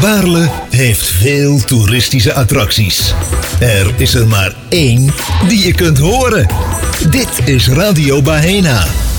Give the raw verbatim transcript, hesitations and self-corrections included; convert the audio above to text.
Baarle heeft veel toeristische attracties. Er is er maar één die je kunt horen. Dit is Radio Baena.